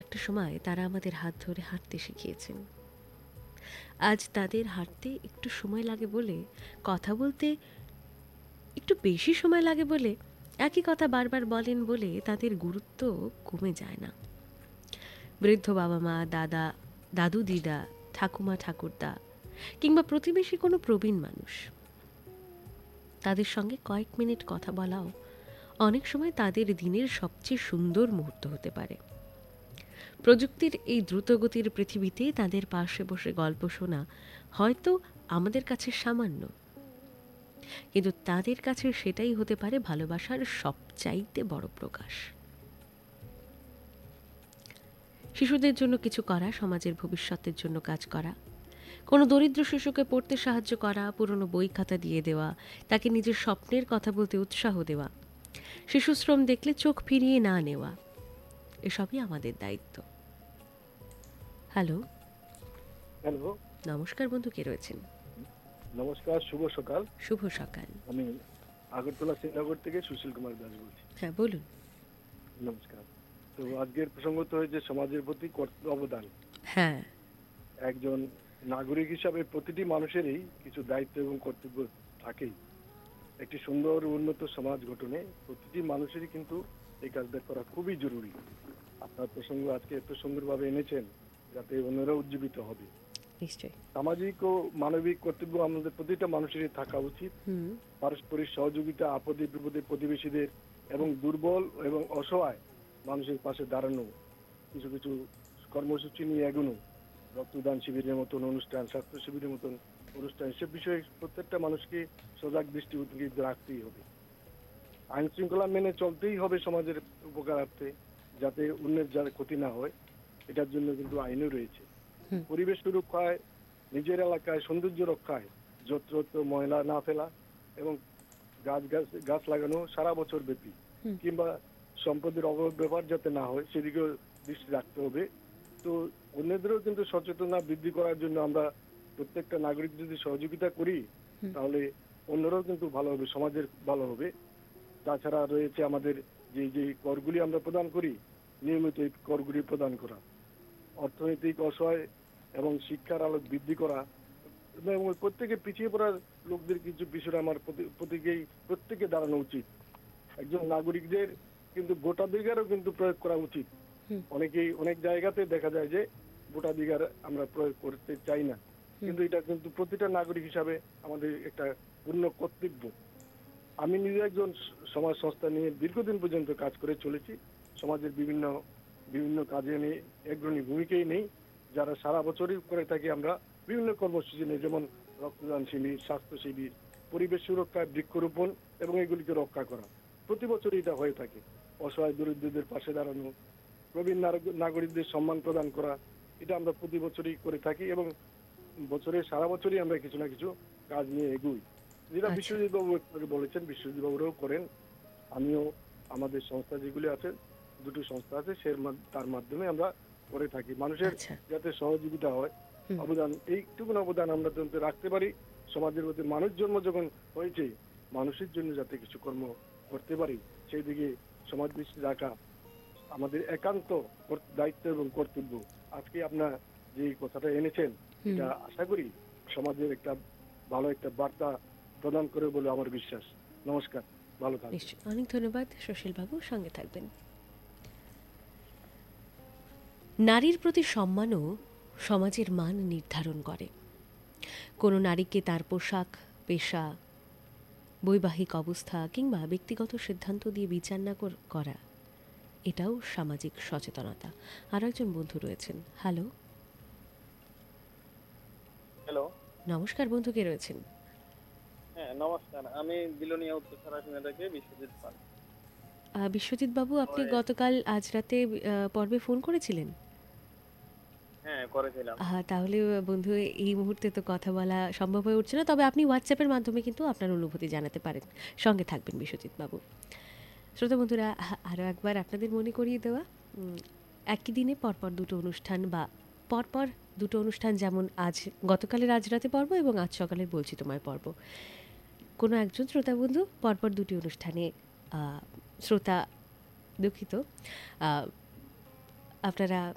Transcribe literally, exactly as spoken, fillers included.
একটা সময় তারা আমাদের হাত ধরে হাঁটতে শিখিয়েছেন। আজ তাদের হাঁটতে একটু সময় লাগে বলে, কথা বলতে একটু বেশি সময় লাগে বলে, একই কথা বারবার বলেন বলে তাদের গুরুত্ব কমে যায় না। বৃদ্ধ বাবা মা, দাদা দাদু দিদা, ঠাকুমা ঠাকুরদা কিংবা প্রতিবেশী কোনো প্রবীণ মানুষ, তাদের সঙ্গে কয়েক মিনিট কথা বলাও অনেক সময় তাদের দিনের সবচেয়ে সুন্দর মুহূর্ত হতে পারে। প্রযুক্তির এই দ্রুতগতির পৃথিবীতে তাদের পাশে বসে গল্প শোনা হয়তো আমাদের কাছে সামান্য, কিন্তু তাদের কাছে সেটাই হতে পারে ভালোবাসার সবচাইতে বড় প্রকাশ। শিশুদের জন্য কিছু করা, সমাজের ভবিষ্যতের জন্য কাজ করা, কোনো দরিদ্র শিশুকে পড়তে সাহায্য করা, পুরনো বই খাতা দিয়ে দেওয়া, তাকে নিজের স্বপ্নের কথা বলতে উৎসাহ দেওয়া, শিশুশ্রম দেখলে চোখ ফিরিয়ে না নেওয়া, এসবই আমাদের দায়িত্ব। হ্যালো। হ্যালো, নমস্কার বন্ধু, কে রয়েছেন? নমস্কার, শুভ সকাল। শুভ সকাল। আমি আগরতলা শ্রীনগর থেকে সুশীল কুমার দাস বলছি। হ্যাঁ, বলুন। নমস্কার। তো আজকের প্রসঙ্গ তো হয়েছে সমাজের প্রতি কর্তব্য অবদান। হ্যাঁ। একজন নাগরিক হিসাবে প্রতিটি মানুষেরই কিছু দায়িত্ব এবং কর্তব্য থাকেই। একটি সুন্দর উন্নত সমাজ গঠনে প্রতিটি মানুষেরই কিন্তু এই কাজটা করা খুবই জরুরি। আপনার প্রসঙ্গ আজকে এত সুন্দরভাবে এনেছেন যাতে অন্যরা উজ্জীবিত হবে। নিশ্চয়ই। সামাজিক ও মানবিক কর্তব্য আমাদের প্রতিটা মানুষেরই থাকা উচিত। হুম। পারস্পরিক সহযোগিতা, আপদে বিপদে প্রতিবেশীদের এবং দুর্বল এবং অসহায় মানুষের পাশে দাঁড়ানো, কিছু কিছু কর্মসূচি নিয়ে এগোনো, রক্তদান শিবিরের মতন অনুষ্ঠান, স্বাস্থ্য শিবিরের মতন অনুষ্ঠান, সব বিষয়ে প্রত্যেকটা মানুষকে সজাগ দৃষ্টি রাখতেই হবে। আইন শৃঙ্খলা মেনে চলতেই হবে সমাজের উপকারার্থে, যাতে অন্যের যার ক্ষতি না হয়, এটার জন্য কিন্তু আইনও রয়েছে। পরিবেশ সুরক্ষায়, নিজের এলাকায় সৌন্দর্য রক্ষায় যত্রতত্র ময়লা না ফেলা এবং গাছ গাছ গাছ লাগানো সারা বছর ব্যাপী, কিংবা সম্পদের অপব্যবহার যাতে না হয় সেদিকেও দৃষ্টি রাখতে হবে। তো অন্যদেরও কিন্তু সচেতনতা বৃদ্ধি করার জন্য আমরা প্রত্যেকটা নাগরিক যদি সহযোগিতা করি তাহলে অন্যরাও কিন্তু ভালো হবে, সমাজের ভালো হবে। তাছাড়া রয়েছে আমাদের যে যে করগুলি আমরা প্রদান করি, নিয়মিত এই করগুলি প্রদান করা, অর্থনৈতিক অসহায় এবং শিক্ষার আলো বৃদ্ধি করা এবং প্রত্যেকে পিছিয়ে পড়ার লোকদের কিছু বিষয় আমার প্রত্যেকেই প্রত্যেকে দাঁড়ানো উচিত। একজন নাগরিকদের কিন্তু ভোটাধিকারও কিন্তু প্রয়োগ করা উচিত। অনেকেই অনেক জায়গাতে দেখা যায় যে ভোটাধিকার আমরা প্রয়োগ করতে চাই না, কিন্তু এটা কিন্তু প্রতিটা নাগরিক হিসাবে আমাদের একটা পূর্ণ কর্তব্য। আমি নিজে একজন সমাজ সংস্থা নিয়ে দীর্ঘদিন পর্যন্ত কাজ করে চলেছি। সমাজের বিভিন্ন বিভিন্ন কাজে নিয়ে অগ্রণী ভূমিকাই নেই, যারা সারা বছরই করে থাকি আমরা বিভিন্ন কর্মসূচি নিয়ে, যেমন রক্তদান শিবির, স্বাস্থ্য শিবির, পরিবেশ সুরক্ষায় বৃক্ষরোপণ এবং এগুলিকে রক্ষা করা। প্রতি বছরই এটা হয়ে থাকে। অসহায় দরিদ্রদের পাশে দাঁড়ানো, প্রবীণ নাগরিকদের সম্মান প্রদান করা, এটা আমরা প্রতি বছরই করে থাকি এবং বছরের সারা বছরই আমরা কিছু না কিছু কাজ নিয়ে এগোই, যেটা বিশ্বজিৎ বাবু বলেছেন, বিশ্বজিৎ বাবুরাও করেন। আমিও আমাদের সংস্থা যেগুলি আছে, দুটো সংস্থা আছে, সে তার মাধ্যমে আমরা করে থাকি। মানুষের যাতে সহযোগিতা হয়, অবদান, এইটুকু অবদান আমরা রাখতে পারি সমাজের মধ্যে। মানুষ জন্ম যখন হয়েছে, মানুষের জন্য যাতে কিছু কর্ম করতে পারি, সেই দিকে সমাজ দৃষ্টি রাখা আমাদের একান্ত দায়িত্ব এবং কর্তব্য। আজকে আপনার যে কথাটা এনেছেন, এটা আশা করি সমাজের একটা ভালো একটা বার্তা প্রদান করে বলে আমার বিশ্বাস। নমস্কার, ভালো থাকবেন। অনেক ধন্যবাদ সুশীল বাবু, সঙ্গে থাকবেন। নারীর প্রতি সম্মানও সমাজের মান নির্ধারণ করে। কোনো নারীকে তার পোশাক, পেশা, বৈবাহিক অবস্থা কিংবা ব্যক্তিগত সিদ্ধান্ত দিয়ে বিচার না করা, এটাও সামাজিক সচেতনতা। আর একজন বন্ধু রয়েছেন। হ্যালো। হ্যালো, নমস্কার বন্ধু, কে রয়েছেন? হ্যাঁ নমস্কার, আমি বিলোনিয়া উত্তর সরাসরি থেকে বিশ্বজিৎ পাল। বিশ্বজিৎ বাবু, আপনি গতকাল আজ রাতে পর্বে ফোন করেছিলেন? হ্যাঁ করেছিলাম। হ্যাঁ, তাহলে বন্ধু এই মুহূর্তে তো কথা বলা সম্ভব হয়ে উঠছে না, তবে আপনি হোয়াটসঅ্যাপের মাধ্যমে কিন্তু আপনার অনুভূতি জানাতে পারেন। সঙ্গে থাকবেন বিশ্বজিৎ বাবু। শ্রোতা বন্ধুরা, আরও একবার আপনাদের মনে করিয়ে দেওয়া, একই দিনে পরপর দুটো অনুষ্ঠান বা পরপর দুটো অনুষ্ঠান, যেমন আজ গতকালের আজ রাতে পর্ব এবং আজ সকালের বলছি তোমায় পর্ব, কোনো একজন শ্রোতা বন্ধু পরপর দুটি অনুষ্ঠানে শ্রোতা দুঃখিত আপনারা